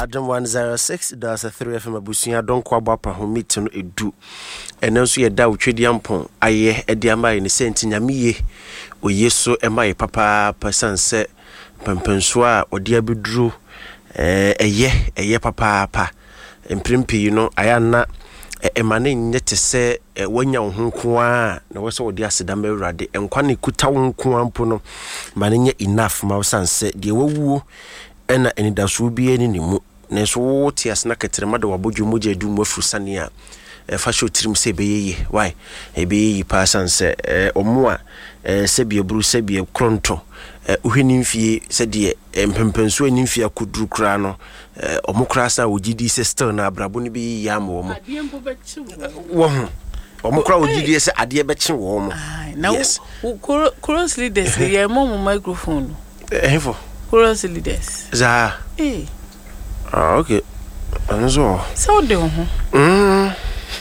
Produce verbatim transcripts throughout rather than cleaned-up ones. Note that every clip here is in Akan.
Adam one oh six that's a three F M abusia don kwa bapa ho meet no edu eno so ye da wotwedi ampon aye edi amaye ne senti nyame ye oyeso emaye papa pasanse pempenso a odi abeduru eh eye eye papa pa emprimpi you know ayana emane nyete se wanya wo nko a na wo se odi aseda mawurade enkwa ne kuta wo nko ampo no mane nya enough ma sanse de wawuo ena enidaso bi eni ne mu na so ti asna ketrema de wabodwo moja du mu afurusane a e fa sho tirim se beyeye why e beyi pa sanse e omo a e se bie bru se bie kronto e uheni mfie se de empempenso ani mfie akuduru kra no e omo kra sa ogidi se still na abrabo ne bi ya ma omo ade empo be chi wo ho omo kra ogidi se ade be chi wo omo na cross leaders ye mo microphone eh hefo cross leaders za eh ah okay anzo so de ho mm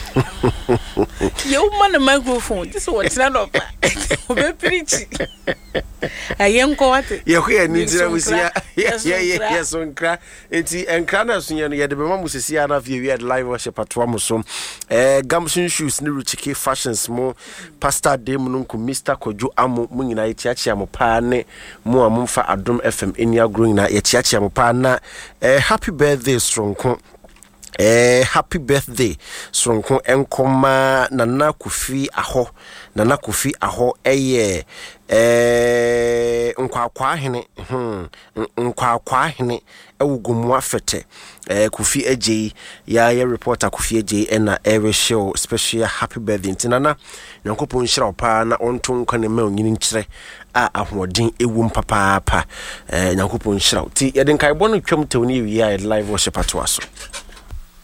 you man a microphone this what na no pa obe preach ayen ko what ye ho ya ni dira wusia ye ye ye so nkra enti enkra na so ye no ye de be ma musisi ana vie we live worship atwa muso eh gamson shoes ni ruchike fashions mo pastor dem no nko Mister Kojo Amo mu nyina ye tiachia mo pa ne mo amfa Adom F M enia growing na ye tiachia mo pa na eh happy birthday stronko Eh happy birthday Sonko enkoma Nana Kufi aho Nana Kufi aho eye eh nkwa kwa hene hmm nkwa kwa hene ewugumu afete eh Kufi eje ya ya reporter Kufi eje ena every show special happy birthday ntinana nyankopon hira pa na onto nkwa ne ma onyini nkire a ahoden ewu papa pa eh nyankopon hira ti yede nkai bo no twam tawni wi ya live worship atwa so